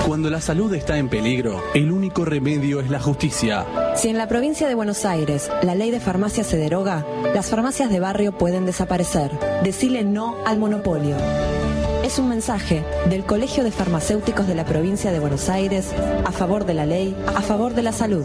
Cuando la salud está en peligro, el único remedio es la justicia. Si en la provincia de Buenos Aires la ley de farmacia se deroga, las farmacias de barrio pueden desaparecer. Decile no al monopolio. Es un mensaje del Colegio de Farmacéuticos de la provincia de Buenos Aires a favor de la ley, a favor de la salud.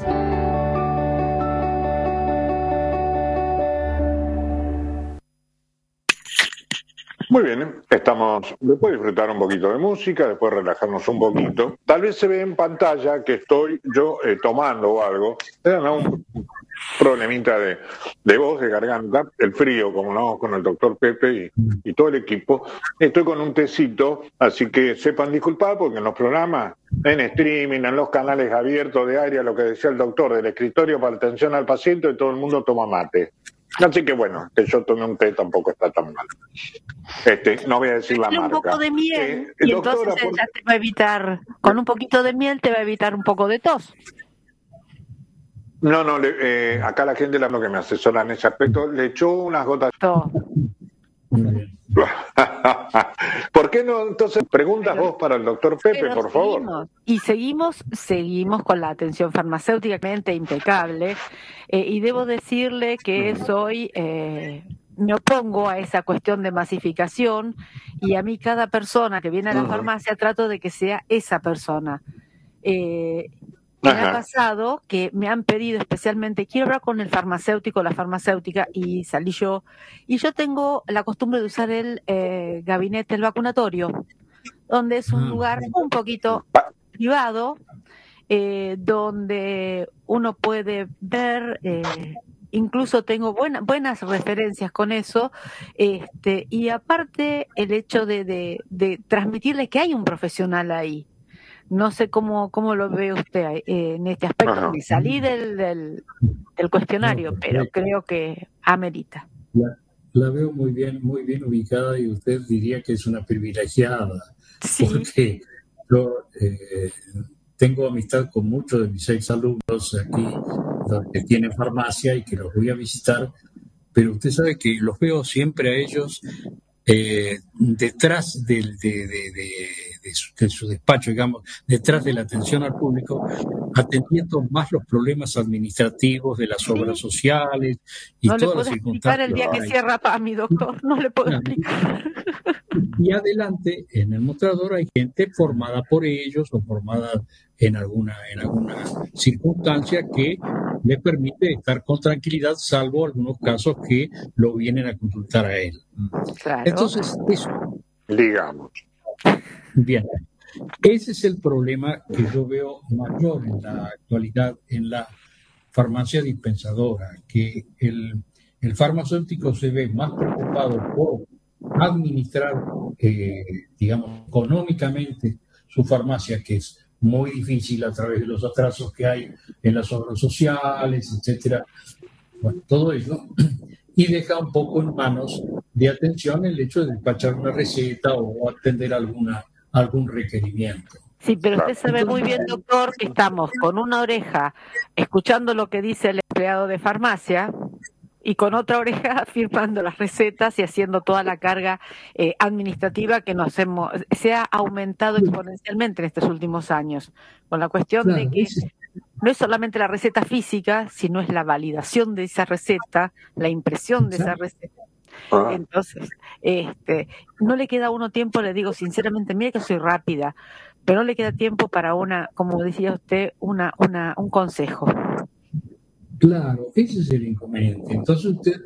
Muy bien, estamos, después de disfrutar un poquito de música, después relajarnos un poquito. Tal vez se ve en pantalla que estoy yo tomando o algo. Un problemita de voz, de garganta, el frío, como no, con el doctor Pepe y todo el equipo. Estoy con un tecito, así que sepan disculpar porque en los programas, en streaming, en los canales abiertos de área, lo que decía el doctor, del escritorio para atención al paciente, y todo el mundo toma mate. Así que bueno, que yo tome un té tampoco está tan mal. No voy a decir la marca. Un poco de miel y doctora, entonces ya te va a evitar, con un poquito de miel te va a evitar un poco de tos. No, acá la gente lo que me asesora en ese aspecto, le echó unas gotas. ¿Por qué no? Entonces, preguntas vos para el doctor Pepe, por favor. Y seguimos con la atención farmacéuticamente impecable. Y debo decirle que soy... me opongo a esa cuestión de masificación y a mí cada persona que viene a la farmacia trato de que sea esa persona. Me ha pasado que me han pedido especialmente, quiero hablar con el farmacéutico, la farmacéutica, y salí yo. Y yo tengo la costumbre de usar el gabinete, el vacunatorio, donde es un lugar un poquito privado, donde uno puede ver, incluso tengo buenas referencias con eso, y aparte el hecho de transmitirles que hay un profesional ahí. No sé cómo lo ve usted en este aspecto. Me salí del cuestionario, pero creo que amerita. La veo muy bien ubicada y usted diría que es una privilegiada. Sí. Porque yo tengo amistad con muchos de mis exalumnos aquí, que tienen farmacia y que los voy a visitar, pero usted sabe que los veo siempre a ellos detrás de su despacho, digamos, detrás de la atención al público, atendiendo más los problemas administrativos de las obras sociales y no todas las circunstancias. No le puedo explicar el día que cierra para mi doctor, no le puedo explicar. Y adelante, en el mostrador hay gente formada por ellos o formada en alguna circunstancia que le permite estar con tranquilidad, salvo algunos casos que lo vienen a consultar a él. Claro. Entonces, eso. Digamos. Bien. Ese es el problema que yo veo mayor en la actualidad en la farmacia dispensadora, que el farmacéutico se ve más preocupado por administrar, digamos, económicamente su farmacia, que es muy difícil a través de los atrasos que hay en las obras sociales, etcétera. Bueno, todo eso. Y deja un poco en manos de atención el hecho de despachar una receta o atender algún requerimiento. Sí, pero usted sabe muy bien, doctor, que estamos con una oreja escuchando lo que dice el empleado de farmacia y con otra oreja firmando las recetas y haciendo toda la carga administrativa que se ha aumentado exponencialmente en estos últimos años, con la cuestión de que no es solamente la receta física, sino es la validación de esa receta, la impresión de esa receta. Entonces, no le queda a uno tiempo, le digo sinceramente, mire que soy rápida, pero no le queda tiempo para como decía usted, un consejo. Claro, ese es el inconveniente. Entonces usted